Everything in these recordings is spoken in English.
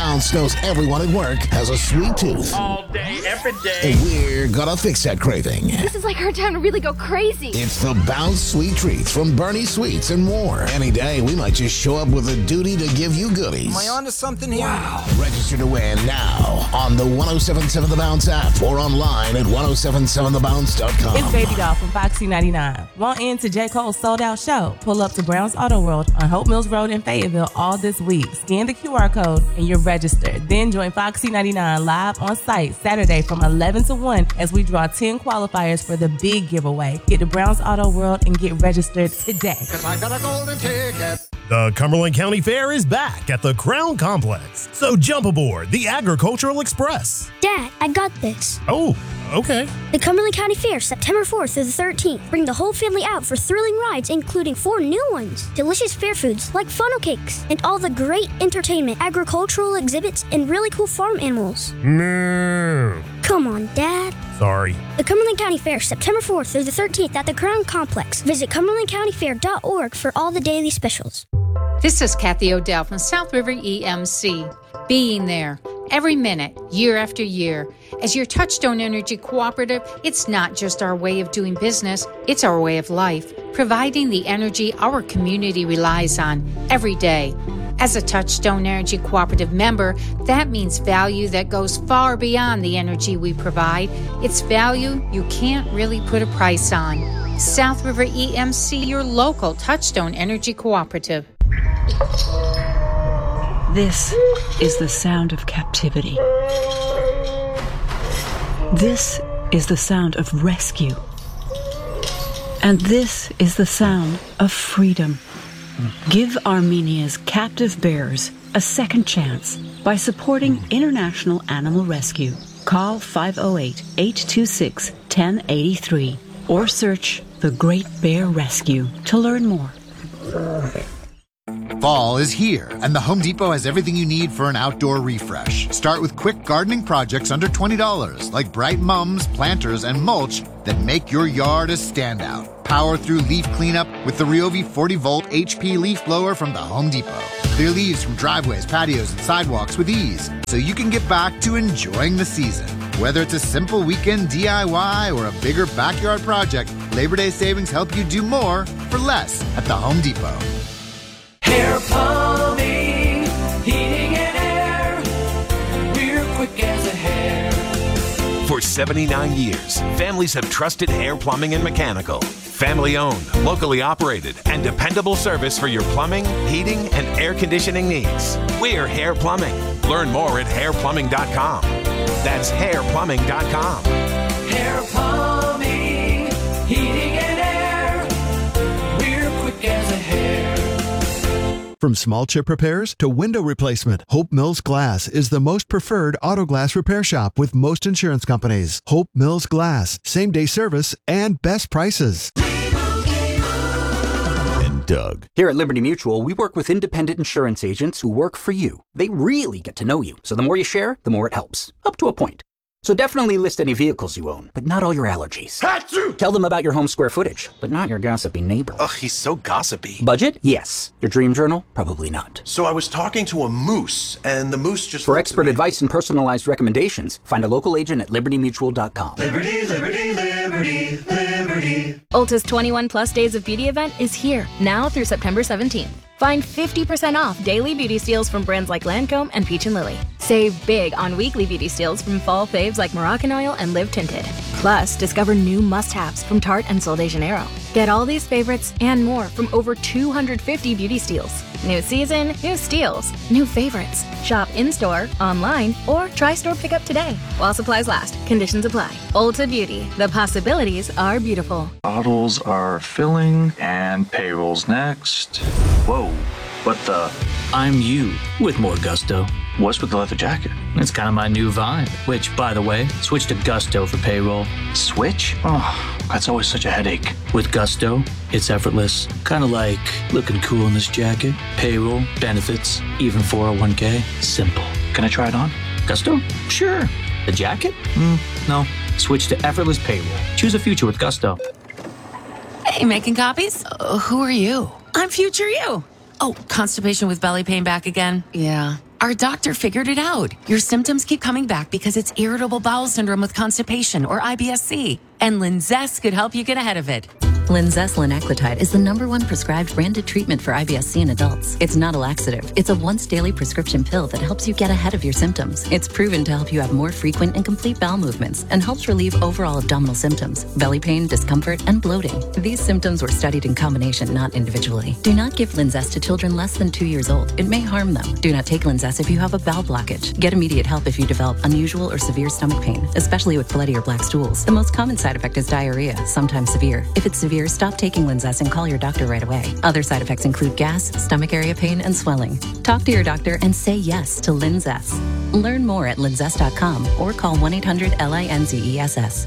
Bounce knows everyone at work has a sweet tooth. All day, every day. And we're gonna fix that craving. This is like our time to really go crazy. It's the Bounce Sweet Treats from Bernie Sweets and more. Any day, we might just show up with a duty to give you goodies. Am I onto something here? Wow. Register to win now on the 1077 The Bounce app or online at 1077thebounce.com. It's Baby Doll from Foxy 99. Want in to J. Cole's sold-out show? Pull up to Brown's Auto World on Hope Mills Road in Fayetteville all this week. Scan the QR code and you're registered. Then join Foxy 99 live on site Saturday from 11 to 1 as we draw 10 qualifiers for the big giveaway. Get to Brown's Auto World and get registered today. 'Cause I got a golden ticket. The Cumberland County Fair is back at the Crown Complex. So jump aboard the Agricultural Express. Dad, I got this. Oh, okay. The Cumberland County Fair, September 4th through the 13th. Bring the whole family out for thrilling rides, including 4 new ones. Delicious fair foods like funnel cakes, and all the great entertainment, agricultural exhibits, and really cool farm animals. No. Come on, Dad. Sorry. The Cumberland County Fair, September 4th through the 13th at the Crown Complex. Visit cumberlandcountyfair.org for all the daily specials. This is Kathy Odell from South River EMC. Being there every minute, year after year. As your Touchstone Energy Cooperative, it's not just our way of doing business, it's our way of life, providing the energy our community relies on every day. As a Touchstone Energy Cooperative member, that means value that goes far beyond the energy we provide. It's value you can't really put a price on. South River EMC, your local Touchstone Energy Cooperative. This is the sound of captivity. This is the sound of rescue. And this is the sound of freedom. Give Armenia's captive bears a second chance by supporting International Animal Rescue. Call 508-826-1083 or search The Great Bear Rescue to learn more. Fall is here, and the Home Depot has everything you need for an outdoor refresh. Start with quick gardening projects under $20, like bright mums, planters, and mulch that make your yard a standout. Power through leaf cleanup with the Ryobi 40-volt HP leaf blower from the Home Depot. Clear leaves from driveways, patios, and sidewalks with ease, so you can get back to enjoying the season. Whether it's a simple weekend DIY or a bigger backyard project, Labor Day savings help you do more for less at the Home Depot. Hair plumbing, heating and air. We're quick as a hair. For 79 years, families have trusted Hair Plumbing and Mechanical. Family owned, locally operated, and dependable service for your plumbing, heating, and air conditioning needs. We're Hair Plumbing. Learn more at hairplumbing.com. That's hairplumbing.com. Hair plumbing, heating and air. We're quick as a hair. From small chip repairs to window replacement, Hope Mills Glass is the most preferred auto glass repair shop with most insurance companies. Hope Mills Glass, same-day service and best prices. And Doug. Here at Liberty Mutual, we work with independent insurance agents who work for you. They really get to know you, so the more you share, the more it helps. Up to a point. So definitely list any vehicles you own, but not all your allergies. Achoo! Tell them about your home square footage, but not your gossipy neighbor. Ugh, he's so gossipy. Budget? Yes. Your dream journal? Probably not. So I was talking to a moose, and the moose just... For expert advice and personalized recommendations, find a local agent at libertymutual.com. Liberty, liberty, liberty, liberty. Ulta's 21 Plus Days of Beauty event is here, now through September 17th. Find 50% off daily beauty steals from brands like Lancome and Peach & Lily. Save big on weekly beauty steals from fall faves like Moroccan Oil and Live Tinted. Plus, discover new must-haves from Tarte and Sol de Janeiro. Get all these favorites and more from over 250 beauty steals. New season, new steals, new favorites. Shop in-store, online, or try store pickup today. While supplies last, conditions apply. Ulta Beauty, the possibilities are beautiful. Bottles are filling and payrolls next. Whoa, what the? I'm you with more gusto. What's with the leather jacket? It's kind of my new vibe, which, by the way, switch to Gusto for payroll. Switch? Oh, that's always such a headache. With Gusto, it's effortless. Kind of like looking cool in this jacket. Payroll, benefits, even 401k. Simple. Can I try it on? Gusto? Sure. The jacket? No. Switch to effortless payroll. Choose a future with Gusto. Hey, making copies? Who are you? I'm future you. Oh, constipation with belly pain back again? Yeah. Our doctor figured it out. Your symptoms keep coming back because it's irritable bowel syndrome with constipation, or IBS-C. And Linzess could help you get ahead of it. Linzess linaclotide is the #1 prescribed branded treatment for IBS-C in adults. It's not a laxative. It's a once-daily prescription pill that helps you get ahead of your symptoms. It's proven to help you have more frequent and complete bowel movements and helps relieve overall abdominal symptoms, belly pain, discomfort, and bloating. These symptoms were studied in combination, not individually. Do not give Linzess to children less than 2 years old. It may harm them. Do not take Linzess if you have a bowel blockage. Get immediate help if you develop unusual or severe stomach pain, especially with bloody or black stools. The most common side effect is diarrhea, sometimes severe. If it's severe, stop taking Linzess and call your doctor right away. Other side effects include gas, stomach area pain, and swelling. Talk to your doctor and say yes to Linzess. Learn more at linzess.com or call 1-800-LINZESS.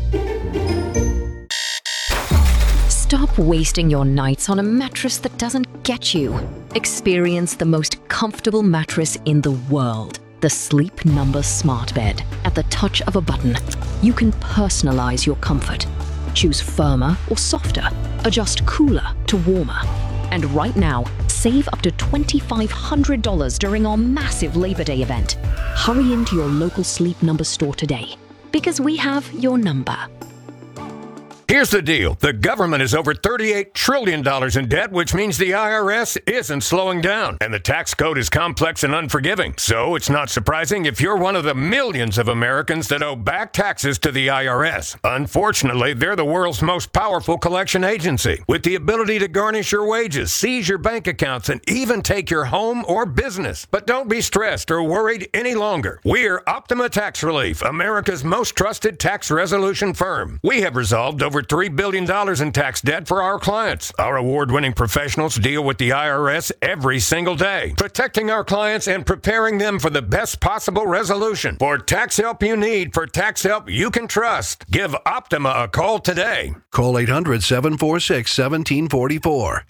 Stop wasting your nights on a mattress that doesn't get you. Experience the most comfortable mattress in the world. The Sleep Number Smart Bed. At the touch of a button, you can personalize your comfort. Choose firmer or softer. Adjust cooler to warmer. And right now, save up to $2,500 during our massive Labor Day event. Hurry into your local Sleep Number store today, because we have your number. Here's the deal. The government is over $38 trillion in debt, which means the IRS isn't slowing down. And the tax code is complex and unforgiving. So it's not surprising if you're one of the millions of Americans that owe back taxes to the IRS. Unfortunately, they're the world's most powerful collection agency, with the ability to garnish your wages, seize your bank accounts, and even take your home or business. But don't be stressed or worried any longer. We're Optima Tax Relief, America's most trusted tax resolution firm. We have resolved over $3 billion in tax debt for our clients. Our award-winning professionals deal with the IRS every single day, protecting our clients and preparing them for the best possible resolution. For tax help you need, for tax help you can trust, give Optima a call today. Call 800-746-1744.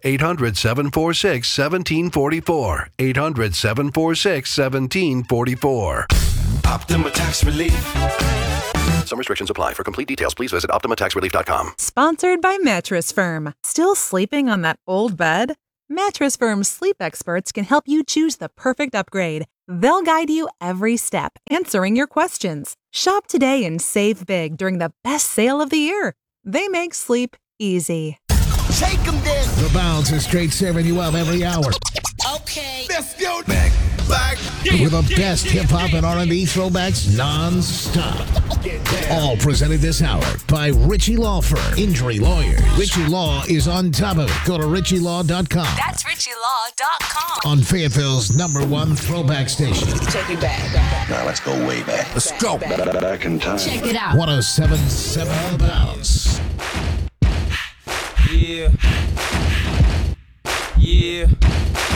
800-746-1744. 800-746-1744. Optima Tax Relief. Some restrictions apply. For complete details, please visit OptimaTaxRelief.com. Sponsored by Mattress Firm. Still sleeping on that old bed? Mattress Firm's sleep experts can help you choose the perfect upgrade. They'll guide you every step, answering your questions. Shop today and save big during the best sale of the year. They make sleep easy. Shake 'em then. The Bounce is straight serving you up every hour. Okay. Let's go. Back. With the best hip-hop and R&B throwbacks non-stop. All presented this hour by Ritchie Law Firm. Injury lawyers. Ritchie Law is on top of it. Go to RitchieLaw.com. That's RitchieLaw.com. On Fayetteville's #1 throwback station. Take it back. Now let's go way back. Let's go. Back in time. Check it out. 107.7 The Bounce. Yeah.